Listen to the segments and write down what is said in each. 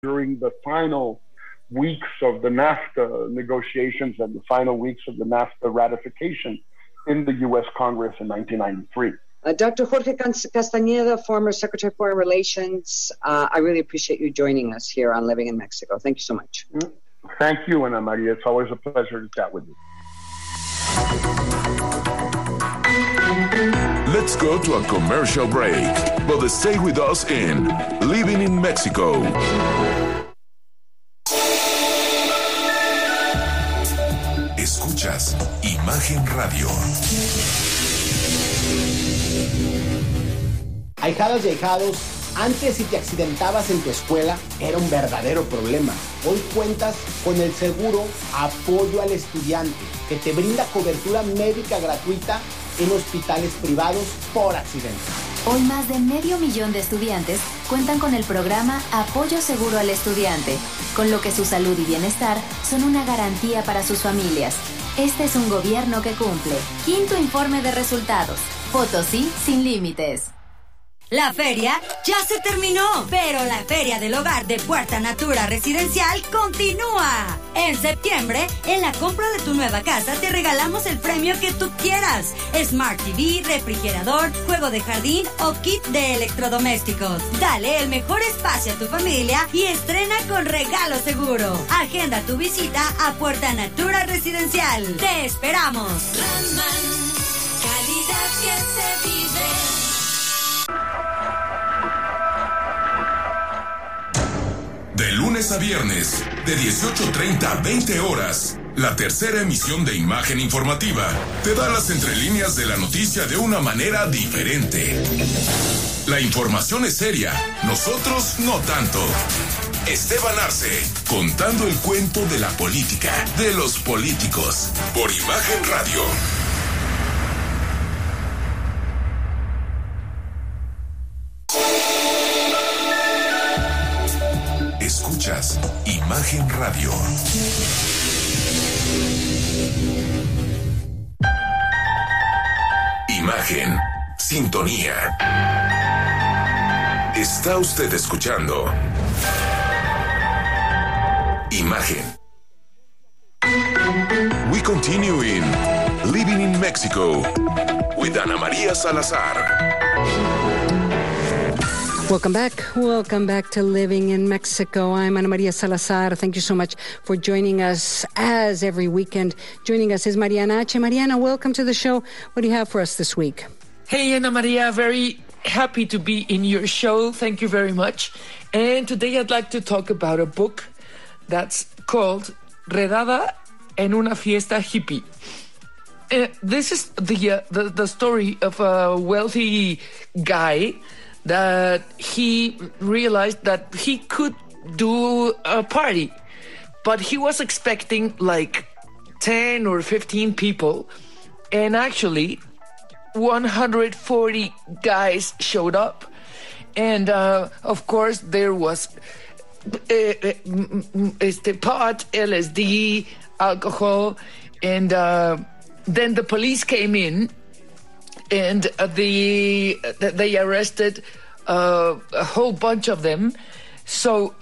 during the final weeks of the NAFTA negotiations and the final weeks of the NAFTA ratification in the U.S. Congress in 1993. Dr. Jorge Castañeda, former Secretary of Foreign Relations, I really appreciate you joining us here on Living in Mexico. Thank you so much. Thank you, Ana Maria. It's always a pleasure to chat with you. Let's go to a commercial break, but stay with us in Living in Mexico. Escuchas Imagen Radio. Ahijadas y ahijados, antes si te accidentabas en tu escuela era un verdadero problema. Hoy cuentas con el seguro Apoyo al Estudiante, que te brinda cobertura médica gratuita en hospitales privados por accidente. Hoy más de 500,000 de estudiantes cuentan con el programa Apoyo Seguro al Estudiante, con lo que su salud y bienestar son una garantía para sus familias. Este es un gobierno que cumple. Quinto informe de resultados. Potosí sin límites. La feria ya se terminó, pero la Feria del Hogar de Puerta Natura Residencial continúa. En septiembre, en la compra de tu nueva casa te regalamos el premio que tú quieras. Smart TV, refrigerador, juego de jardín o kit de electrodomésticos. Dale el mejor espacio a tu familia y estrena con regalo seguro. Agenda tu visita a Puerta Natura Residencial. ¡Te esperamos! Raman, calidad que se vive. De lunes a viernes, de 18:30 a 20 horas, la tercera emisión de Imagen Informativa te da las entrelíneas de la noticia de una manera diferente. La información es seria, nosotros no tanto. Esteban Arce, contando el cuento de la política, de los políticos, por Imagen Radio. Escuchas Imagen Radio. Imagen, sintonía. Está usted escuchando Imagen. We continue in Living in Mexico with Ana María Salazar. Welcome back to Living in Mexico. I'm Ana Maria Salazar. Thank you so much for joining us as every weekend. Joining us is Mariana H. Mariana, welcome to the show. What do you have for us this week? Hey, Ana Maria, very happy to be in your show. Thank you very much. And today I'd like to talk about a book that's called Redada en una fiesta hippie. This is the story of a wealthy guy that he realized that he could do a party, but he was expecting like 10 or 15 people, and actually 140 guys showed up. And of course there was pot, LSD, alcohol, and then the police came in, and they arrested a whole bunch of them. So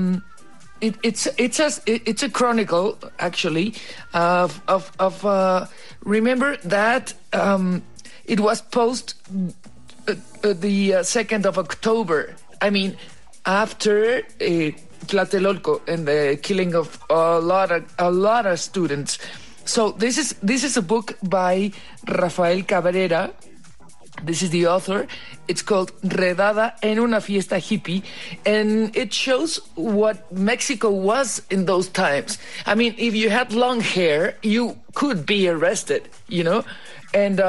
it's a chronicle actually of remember that it was post the 2nd of October. I mean, after Tlatelolco and the killing of a lot of students. So this is a book by Rafael Cabrera. This is the author. It's called Redada en una fiesta hippie, and it shows what Mexico was in those times. I mean, if you had long hair, you could be arrested, you know, and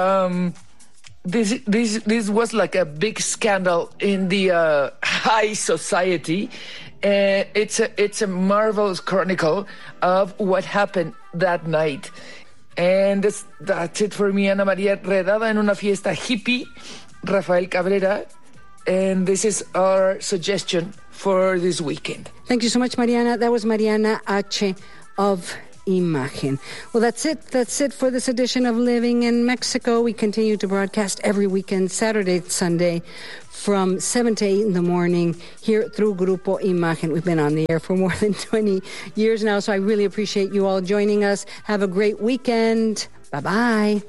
this was like a big scandal in the high society. It's a marvelous chronicle of what happened that night. And that's it for me, Ana María. Redada en una fiesta hippie, Rafael Cabrera. And this is our suggestion for this weekend. Thank you so much, Mariana. That was Mariana H. of Imagen. Well, that's it. That's it for this edition of Living in Mexico. We continue to broadcast every weekend, Saturday, Sunday, from 7 to 8 in the morning here through Grupo Imagen. We've been on the air for more than 20 years now, so I really appreciate you all joining us. Have a great weekend. Bye-bye.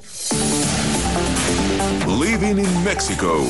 Living in Mexico.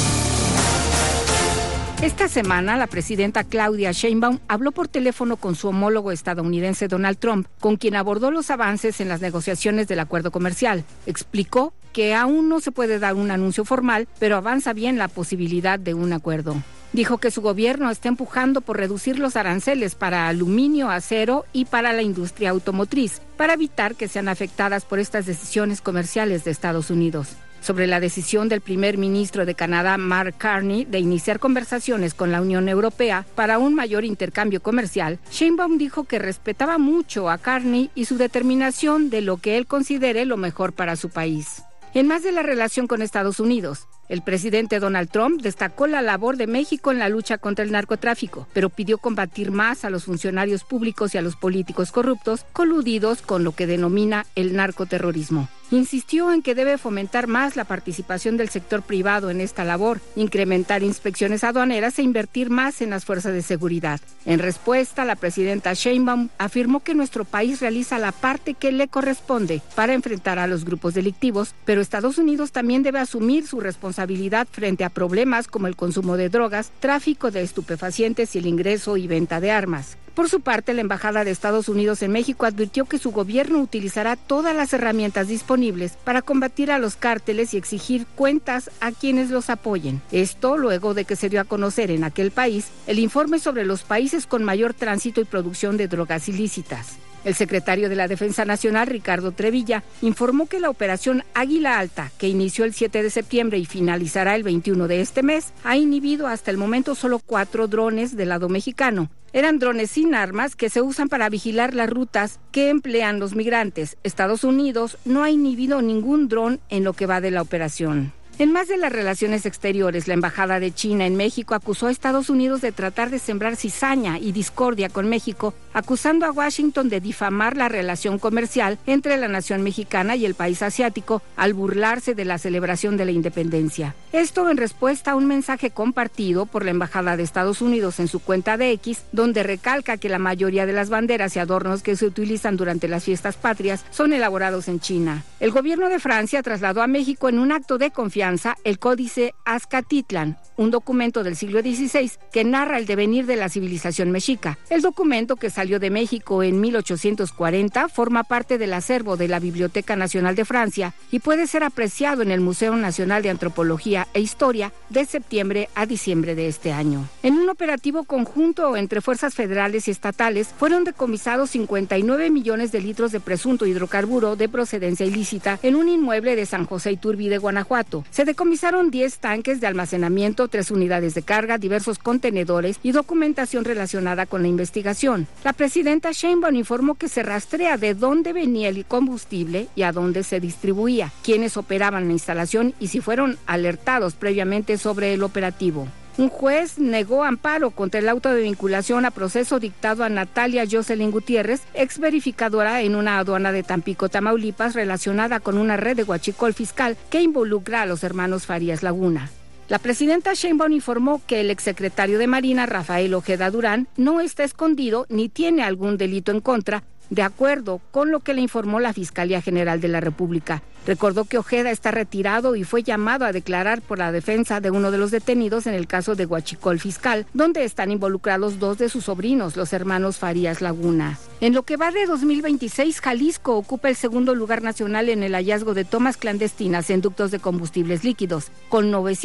Esta semana, la presidenta Claudia Sheinbaum habló por teléfono con su homólogo estadounidense Donald Trump, con quien abordó los avances en las negociaciones del acuerdo comercial. Explicó que aún no se puede dar un anuncio formal, pero avanza bien la posibilidad de un acuerdo. Dijo que su gobierno está empujando por reducir los aranceles para aluminio, acero y para la industria automotriz, para evitar que sean afectadas por estas decisiones comerciales de Estados Unidos. Sobre la decisión del primer ministro de Canadá, Mark Carney, de iniciar conversaciones con la Unión Europea para un mayor intercambio comercial, Sheinbaum dijo que respetaba mucho a Carney y su determinación de lo que él considere lo mejor para su país. En más de la relación con Estados Unidos, el presidente Donald Trump destacó la labor de México en la lucha contra el narcotráfico, pero pidió combatir más a los funcionarios públicos y a los políticos corruptos coludidos con lo que denomina el narcoterrorismo. Insistió en que debe fomentar más la participación del sector privado en esta labor, incrementar inspecciones aduaneras e invertir más en las fuerzas de seguridad. En respuesta, la presidenta Sheinbaum afirmó que nuestro país realiza la parte que le corresponde para enfrentar a los grupos delictivos, pero Estados Unidos también debe asumir su responsabilidad frente a problemas como el consumo de drogas, tráfico de estupefacientes y el ingreso y venta de armas. Por su parte, la Embajada de Estados Unidos en México advirtió que su gobierno utilizará todas las herramientas disponibles para combatir a los cárteles y exigir cuentas a quienes los apoyen. Esto luego de que se dio a conocer en aquel país el informe sobre los países con mayor tránsito y producción de drogas ilícitas. El secretario de la Defensa Nacional, Ricardo Trevilla, informó que la operación Águila Alta, que inició el 7 de septiembre y finalizará el 21 de este mes, ha inhibido hasta el momento solo 4 drones del lado mexicano. Eran drones sin armas que se usan para vigilar las rutas que emplean los migrantes. Estados Unidos no ha inhibido ningún dron en lo que va de la operación. En más de las relaciones exteriores, la Embajada de China en México acusó a Estados Unidos de tratar de sembrar cizaña y discordia con México, acusando a Washington de difamar la relación comercial entre la nación mexicana y el país asiático al burlarse de la celebración de la independencia. Esto en respuesta a un mensaje compartido por la Embajada de Estados Unidos en su cuenta de X, donde recalca que la mayoría de las banderas y adornos que se utilizan durante las fiestas patrias son elaborados en China. El gobierno de Francia trasladó a México en un acto de confianza el Códice Azcatitlán, un documento del siglo XVI que narra el devenir de la civilización mexica. El documento, que salió de México en 1840, forma parte del acervo de la Biblioteca Nacional de Francia y puede ser apreciado en el Museo Nacional de Antropología e Historia de septiembre a diciembre de este año. En un operativo conjunto entre fuerzas federales y estatales, fueron decomisados 59 millones de litros de presunto hidrocarburo de procedencia ilícita en un inmueble de San José Iturbide, Guanajuato. Se decomisaron 10 tanques de almacenamiento, 3 unidades de carga, diversos contenedores y documentación relacionada con la investigación. La presidenta Sheinbaum informó que se rastrea de dónde venía el combustible y a dónde se distribuía, quiénes operaban la instalación y si fueron alertados previamente sobre el operativo. Un juez negó amparo contra el auto de vinculación a proceso dictado a Natalia Jocelyn Gutiérrez, ex verificadora en una aduana de Tampico, Tamaulipas, relacionada con una red de huachicol fiscal que involucra a los hermanos Farías Laguna. La presidenta Sheinbaum informó que el exsecretario de Marina, Rafael Ojeda Durán, no está escondido ni tiene algún delito en contra, de acuerdo con lo que le informó la Fiscalía General de la República. Recordó que Ojeda está retirado y fue llamado a declarar por la defensa de uno de los detenidos en el caso de huachicol fiscal, donde están involucrados 2 de sus sobrinos, los hermanos Farías Laguna. En lo que va de 2026, Jalisco ocupa el segundo lugar nacional en el hallazgo de tomas clandestinas en ductos de combustibles líquidos, con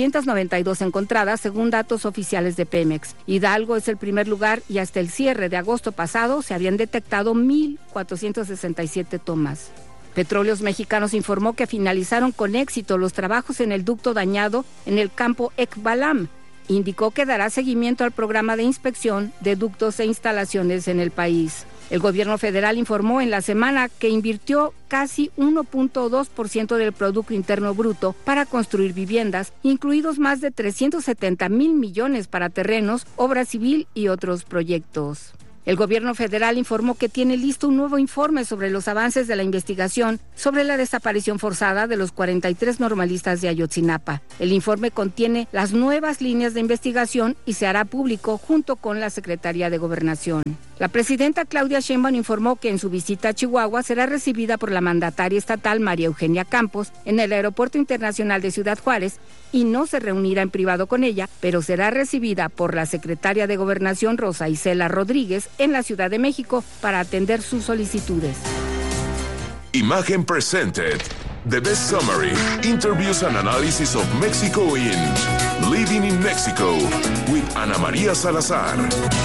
992 encontradas según datos oficiales de Pemex. Hidalgo es el primer lugar y hasta el cierre de agosto pasado se habían detectado 1,467 tomas. Petróleos Mexicanos informó que finalizaron con éxito los trabajos en el ducto dañado en el campo Ekbalam. Indicó que dará seguimiento al programa de inspección de ductos e instalaciones en el país. El gobierno federal informó en la semana que invirtió casi 1.2% del Producto Interno Bruto para construir viviendas, incluidos más de 370,000 millones para terrenos, obra civil y otros proyectos. El gobierno federal informó que tiene listo un nuevo informe sobre los avances de la investigación sobre la desaparición forzada de los 43 normalistas de Ayotzinapa. El informe contiene las nuevas líneas de investigación y se hará público junto con la Secretaría de Gobernación. La presidenta Claudia Sheinbaum informó que en su visita a Chihuahua será recibida por la mandataria estatal María Eugenia Campos en el Aeropuerto Internacional de Ciudad Juárez y no se reunirá en privado con ella, pero será recibida por la secretaria de Gobernación Rosa Isela Rodríguez en la Ciudad de México para atender sus solicitudes. Imagen presented. The Best Summary, Interviews and Analysis of Mexico in Living in Mexico with Ana María Salazar.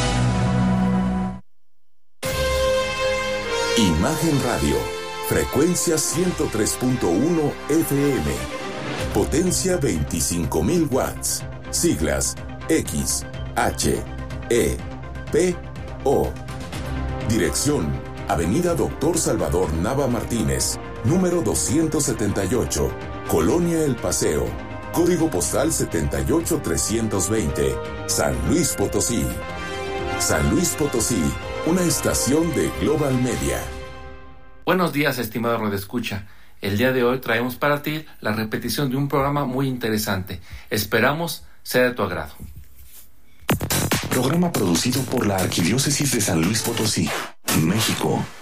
Imagen Radio, frecuencia 103.1 FM, potencia 25,000 watts, siglas X, H, E, P, O. Dirección, Avenida Doctor Salvador Nava Martínez, número 278, Colonia El Paseo, código postal 78320, San Luis Potosí. San Luis Potosí, una estación de Global Media. Buenos días, estimado radioescucha. El día de hoy traemos para ti la repetición de un programa muy interesante. Esperamos sea de tu agrado. Programa producido por la Arquidiócesis de San Luis Potosí, México.